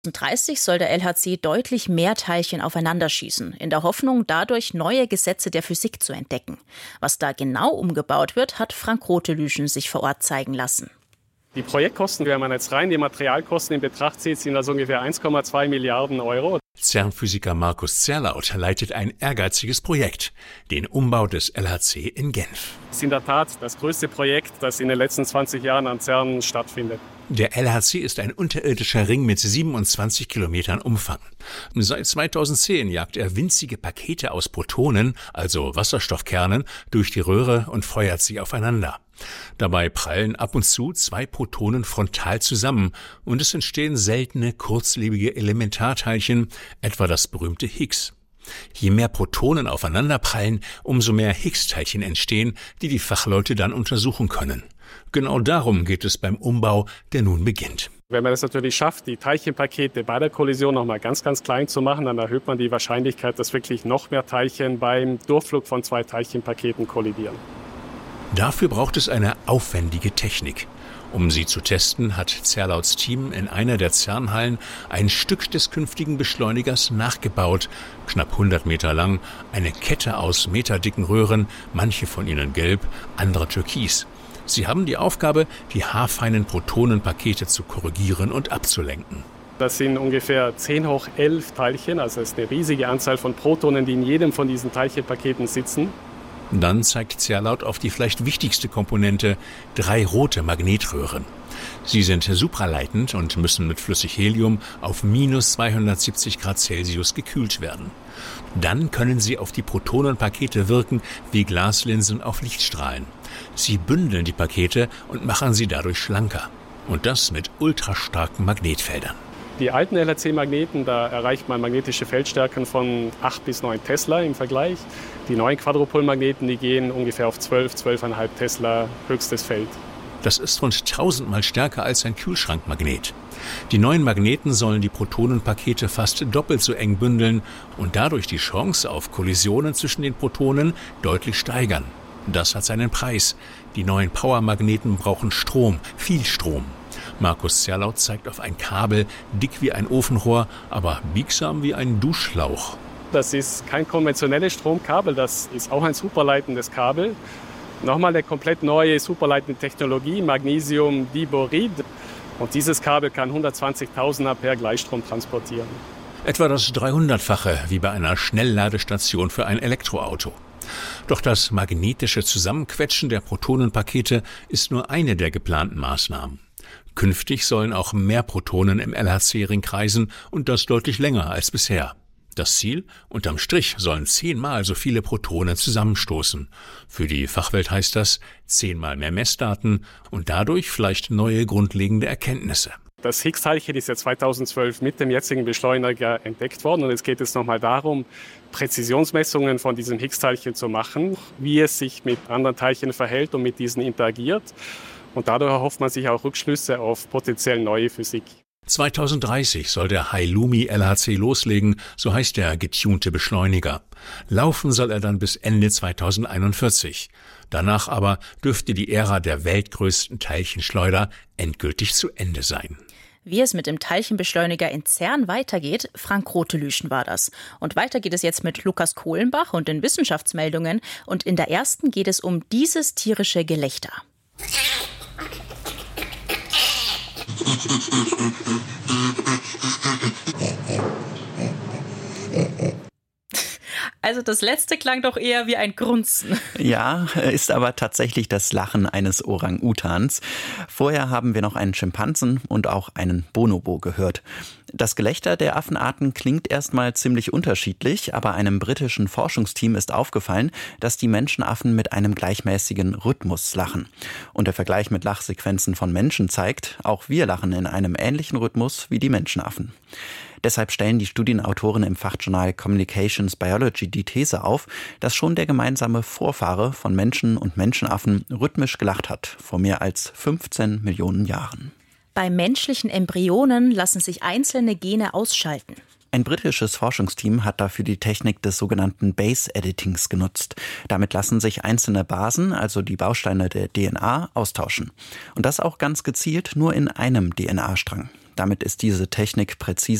2030 soll der LHC deutlich mehr Teilchen aufeinander schießen, in der Hoffnung, dadurch neue Gesetze der Physik zu entdecken. Was da genau umgebaut wird, hat Frank Rotelüschen sich vor Ort zeigen lassen. Die Projektkosten, wenn man jetzt rein die Materialkosten in Betracht zieht, sind das ungefähr 1,2 Milliarden Euro. CERN-Physiker Markus Zerlaut leitet ein ehrgeiziges Projekt, den Umbau des LHC in Genf. Es ist in der Tat das größte Projekt, das in den letzten 20 Jahren an CERN stattfindet. Der LHC ist ein unterirdischer Ring mit 27 Kilometern Umfang. Seit 2010 jagt er winzige Pakete aus Protonen, also Wasserstoffkernen, durch die Röhre und feuert sie aufeinander. Dabei prallen ab und zu zwei Protonen frontal zusammen und es entstehen seltene, kurzlebige Elementarteilchen, etwa das berühmte Higgs. Je mehr Protonen aufeinanderprallen, umso mehr Higgs-Teilchen entstehen, die die Fachleute dann untersuchen können. Genau darum geht es beim Umbau, der nun beginnt. Wenn man es natürlich schafft, die Teilchenpakete bei der Kollision noch mal ganz, ganz klein zu machen, dann erhöht man die Wahrscheinlichkeit, dass wirklich noch mehr Teilchen beim Durchflug von zwei Teilchenpaketen kollidieren. Dafür braucht es eine aufwendige Technik. Um sie zu testen, hat Zerlauts Team in einer der CERN-Hallen ein Stück des künftigen Beschleunigers nachgebaut, knapp 100 Meter lang, eine Kette aus meterdicken Röhren, manche von ihnen gelb, andere türkis. Sie haben die Aufgabe, die haarfeinen Protonenpakete zu korrigieren und abzulenken. Das sind ungefähr 10 hoch 11 Teilchen, also es ist eine riesige Anzahl von Protonen, die in jedem von diesen Teilchenpaketen sitzen. Dann zeigt Zerlaut auf die vielleicht wichtigste Komponente, 3 rote Magnetröhren. Sie sind supraleitend und müssen mit Flüssighelium auf minus 270 Grad Celsius gekühlt werden. Dann können sie auf die Protonenpakete wirken wie Glaslinsen auf Lichtstrahlen. Sie bündeln die Pakete und machen sie dadurch schlanker. Und das mit ultrastarken Magnetfeldern. Die alten LHC-Magneten, da erreicht man magnetische Feldstärken von 8 bis 9 Tesla im Vergleich. Die neuen Quadrupolmagneten, die gehen ungefähr auf 12,5 Tesla höchstes Feld. Das ist rund 1000-mal stärker als ein Kühlschrankmagnet. Die neuen Magneten sollen die Protonenpakete fast doppelt so eng bündeln und dadurch die Chance auf Kollisionen zwischen den Protonen deutlich steigern. Das hat seinen Preis. Die neuen Powermagneten brauchen Strom, viel Strom. Markus Zerlaut zeigt auf ein Kabel, dick wie ein Ofenrohr, aber biegsam wie ein Duschschlauch. Das ist kein konventionelles Stromkabel, das ist auch ein superleitendes Kabel. Nochmal eine komplett neue superleitende Technologie, Magnesiumdiborid. Und dieses Kabel kann 120.000 Ampere Gleichstrom transportieren. Etwa das 300-fache wie bei einer Schnellladestation für ein Elektroauto. Doch das magnetische Zusammenquetschen der Protonenpakete ist nur eine der geplanten Maßnahmen. Künftig sollen auch mehr Protonen im LHC-Ring kreisen und das deutlich länger als bisher. Das Ziel? Unterm Strich sollen 10-mal so viele Protonen zusammenstoßen. Für die Fachwelt heißt das 10-mal mehr Messdaten und dadurch vielleicht neue grundlegende Erkenntnisse. Das Higgs-Teilchen ist ja 2012 mit dem jetzigen Beschleuniger entdeckt worden und es geht jetzt nochmal darum, Präzisionsmessungen von diesem Higgs-Teilchen zu machen, wie es sich mit anderen Teilchen verhält und mit diesen interagiert. Und dadurch erhofft man sich auch Rückschlüsse auf potenziell neue Physik. 2030 soll der Halloumi LHC loslegen, so heißt der getunte Beschleuniger. Laufen soll er dann bis Ende 2041. Danach aber dürfte die Ära der weltgrößten Teilchenschleuder endgültig zu Ende sein. Wie es mit dem Teilchenbeschleuniger in CERN weitergeht, Frank Rotelüschen war das. Und weiter geht es jetzt mit Lukas Kohlenbach und den Wissenschaftsmeldungen. Und in der ersten geht es um dieses tierische Gelächter. Also das letzte klang doch eher wie ein Grunzen. Ja, ist aber tatsächlich das Lachen eines Orang-Utans. Vorher haben wir noch einen Schimpansen und auch einen Bonobo gehört. Das Gelächter der Affenarten klingt erstmal ziemlich unterschiedlich, aber einem britischen Forschungsteam ist aufgefallen, dass die Menschenaffen mit einem gleichmäßigen Rhythmus lachen. Und der Vergleich mit Lachsequenzen von Menschen zeigt, auch wir lachen in einem ähnlichen Rhythmus wie die Menschenaffen. Deshalb stellen die Studienautoren im Fachjournal Communications Biology die These auf, dass schon der gemeinsame Vorfahre von Menschen und Menschenaffen rhythmisch gelacht hat, vor mehr als 15 Millionen Jahren. Bei menschlichen Embryonen lassen sich einzelne Gene ausschalten. Ein britisches Forschungsteam hat dafür die Technik des sogenannten Base-Editings genutzt. Damit lassen sich einzelne Basen, also die Bausteine der DNA, austauschen. Und das auch ganz gezielt nur in einem DNA-Strang. Damit ist diese Technik präzise